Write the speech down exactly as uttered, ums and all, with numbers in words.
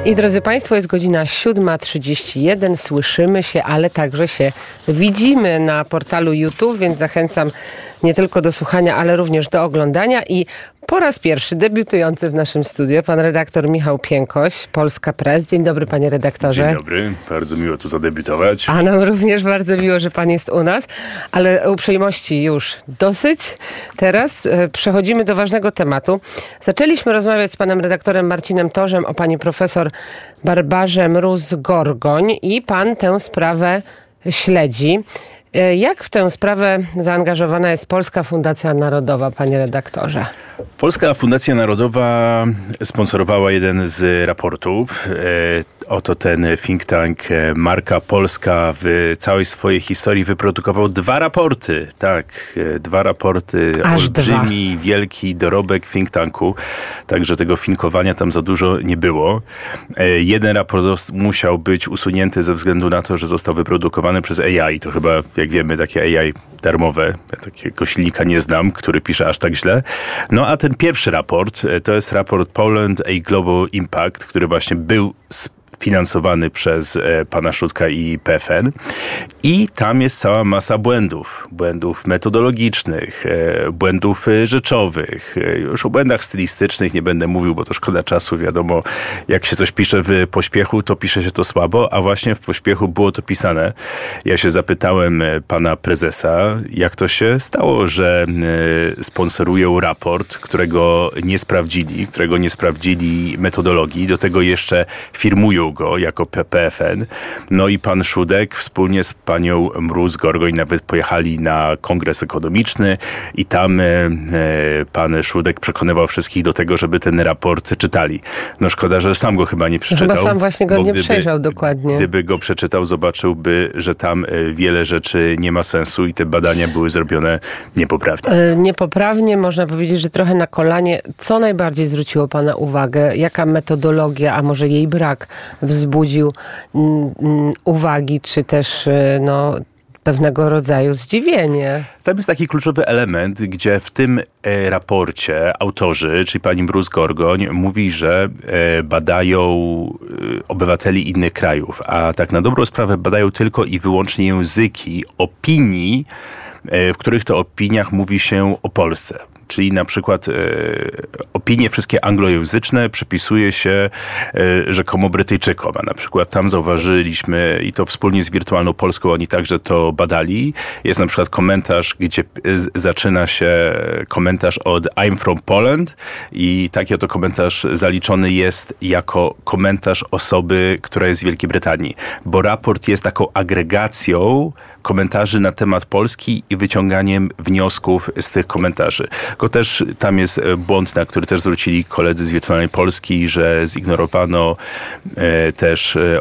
I drodzy Państwo, jest godzina siódma trzydzieści jeden. Słyszymy się, ale także się widzimy na portalu YouTube, więc zachęcam nie tylko do słuchania, ale również do oglądania. I po raz pierwszy debiutujący w naszym studiu pan redaktor Michał Piękoś, Polska Press. Dzień dobry, panie redaktorze. Dzień dobry, bardzo miło tu zadebiutować. A nam również bardzo miło, że pan jest u nas, ale uprzejmości już dosyć. Teraz przechodzimy do ważnego tematu. Zaczęliśmy rozmawiać z panem redaktorem Marcinem Torzem o pani profesor Barbarze Mróz-Gorgoń i pan tę sprawę śledzi. Jak w tę sprawę zaangażowana jest Polska Fundacja Narodowa, panie redaktorze? Polska Fundacja Narodowa sponsorowała jeden z raportów. Oto ten think tank Marka Polska w całej swojej historii wyprodukował dwa raporty. Tak, dwa raporty. Aż olbrzymi, dwa. wielki dorobek think tanku. Także tego finkowania tam za dużo nie było. Jeden raport musiał być usunięty ze względu na to, że został wyprodukowany przez A I. To chyba, jak wiemy, takie A I darmowe. Ja takiego silnika nie znam, który pisze aż tak źle. No a ten pierwszy raport, to jest raport Poland a Global Impact, który właśnie był finansowany przez e, pana Szudka i P F N. I tam jest cała masa błędów. Błędów metodologicznych, e, błędów e, rzeczowych. E, już o błędach stylistycznych nie będę mówił, bo to szkoda czasu. Wiadomo, jak się coś pisze w pośpiechu, to pisze się to słabo, a właśnie w pośpiechu było to pisane. Ja się zapytałem e, pana prezesa, jak to się stało, że e, sponsorują raport, którego nie sprawdzili, którego nie sprawdzili metodologii, do tego jeszcze firmują go jako P F N. No i pan Szudek wspólnie z panią Mróz-Gorgoń nawet pojechali na kongres ekonomiczny i tam e, pan Szudek przekonywał wszystkich do tego, żeby ten raport czytali. No szkoda, że sam go chyba nie przeczytał. Chyba sam właśnie go nie gdyby, przejrzał dokładnie. Gdyby go przeczytał, zobaczyłby, że tam wiele rzeczy nie ma sensu i te badania były zrobione niepoprawnie. E, niepoprawnie, można powiedzieć, że trochę na kolanie. Co najbardziej zwróciło pana uwagę? Jaka metodologia, a może jej brak, wzbudził mm, uwagi, czy też no, pewnego rodzaju zdziwienie? Tam jest taki kluczowy element, gdzie w tym e, raporcie autorzy, czyli pani Mróz-Gorgoń, mówi, że e, badają e, obywateli innych krajów, a tak na dobrą sprawę badają tylko i wyłącznie języki opinii, e, w których to opiniach mówi się o Polsce. Czyli na przykład e, opinie wszystkie anglojęzyczne przypisuje się e, rzekomo Brytyjczykom. A na przykład tam zauważyliśmy, i to wspólnie z Wirtualną Polską oni także to badali, jest na przykład komentarz, gdzie z, zaczyna się komentarz od I'm from Poland i taki oto komentarz zaliczony jest jako komentarz osoby, która jest z Wielkiej Brytanii. Bo raport jest taką agregacją komentarzy na temat Polski i wyciąganiem wniosków z tych komentarzy. Tylko też tam jest błąd, na który też zwrócili koledzy z Wirtualnej Polski, że zignorowano e, też